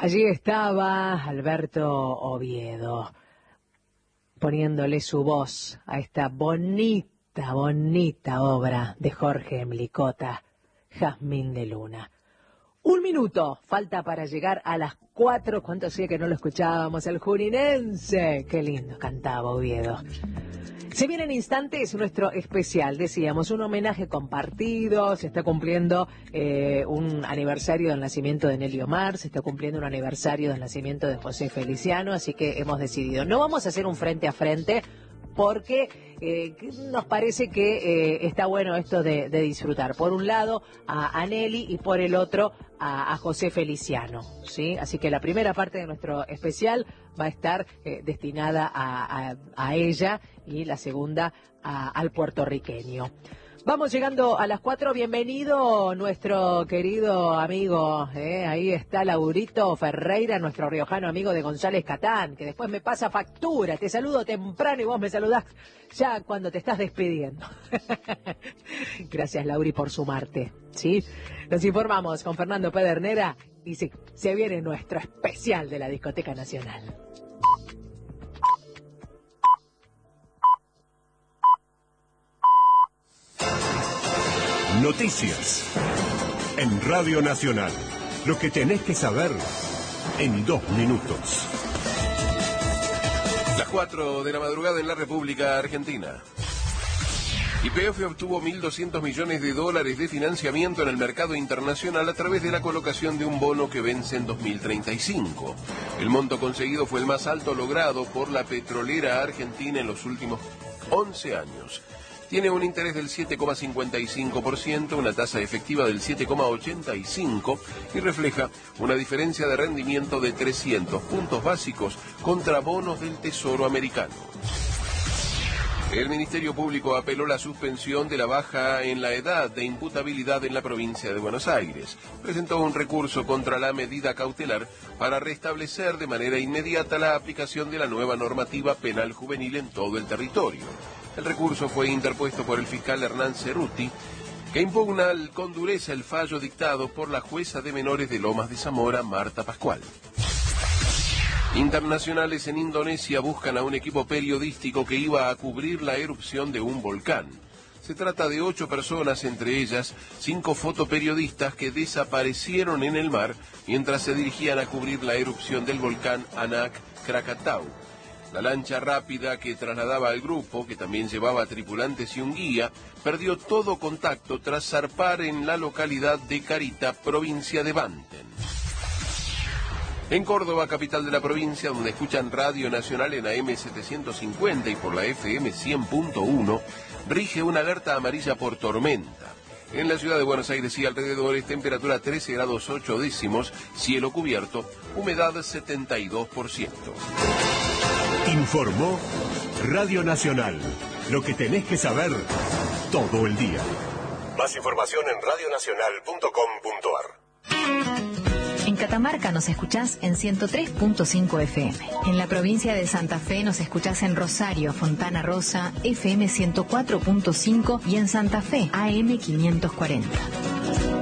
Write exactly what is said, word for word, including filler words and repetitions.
Allí estaba Alberto Oviedo, poniéndole su voz a esta bonita, bonita obra de Jorge Emlicota, Jazmín de Luna. Un minuto falta para llegar a las cuatro. ¿Cuánto hacía que no lo escuchábamos? El juninense. Qué lindo cantaba Oviedo. Se viene en instantes nuestro especial, decíamos, un homenaje compartido, se está cumpliendo eh, un aniversario del nacimiento de Nelly Omar, se está cumpliendo un aniversario del nacimiento de José Feliciano, así que hemos decidido, no vamos a hacer un frente a frente, porque eh, nos parece que eh, está bueno esto de, de disfrutar. Por un lado a, a Nelly y por el otro a, a José Feliciano, ¿sí? Así que la primera parte de nuestro especial va a estar eh, destinada a, a, a ella y la segunda a, al puertorriqueño. Vamos llegando a las cuatro. Bienvenido nuestro querido amigo, ¿eh? Ahí está Laurito Ferreira, nuestro riojano amigo de González Catán, que después me pasa factura. Te saludo temprano y vos me saludás ya cuando te estás despidiendo. Gracias, Lauri, por sumarte, ¿sí? Nos informamos con Fernando Pedernera y sí, se viene nuestro especial de la Discoteca Nacional. Noticias en Radio Nacional. Lo que tenés que saber en dos minutos. Las cuatro de la madrugada en la República Argentina. Y P F obtuvo mil doscientos millones de dólares de financiamiento en el mercado internacional a través de la colocación de un bono que vence en dos mil treinta y cinco. El monto conseguido fue el más alto logrado por la petrolera argentina en los últimos once años. Tiene un interés del siete coma cincuenta y cinco por ciento, una tasa efectiva del siete coma ochenta y cinco por ciento y refleja una diferencia de rendimiento de trescientos puntos básicos contra bonos del Tesoro americano. El Ministerio Público apeló la suspensión de la baja en la edad de imputabilidad en la provincia de Buenos Aires. Presentó un recurso contra la medida cautelar para restablecer de manera inmediata la aplicación de la nueva normativa penal juvenil en todo el territorio. El recurso fue interpuesto por el fiscal Hernán Cerruti, que impugna con dureza el fallo dictado por la jueza de menores de Lomas de Zamora, Marta Pascual. Internacionales en Indonesia buscan a un equipo periodístico que iba a cubrir la erupción de un volcán. Se trata de ocho personas, entre ellas cinco fotoperiodistas que desaparecieron en el mar mientras se dirigían a cubrir la erupción del volcán Anak Krakatau. La lancha rápida que trasladaba al grupo, que también llevaba tripulantes y un guía, perdió todo contacto tras zarpar en la localidad de Carita, provincia de Banten. En Córdoba, capital de la provincia, donde escuchan Radio Nacional en A M setecientos cincuenta y por la F M cien punto uno, rige una alerta amarilla por tormenta. En la ciudad de Buenos Aires y alrededores, temperatura trece grados ocho décimos, cielo cubierto, humedad setenta y dos por ciento. Informó Radio Nacional. Lo que tenés que saber todo el día. Más información en radio nacional punto com punto ar. En Catamarca nos escuchás en ciento tres punto cinco F M. En la provincia de Santa Fe nos escuchás en Rosario, Fontana Rosa, F M ciento cuatro punto cinco y en Santa Fe, A M quinientos cuarenta.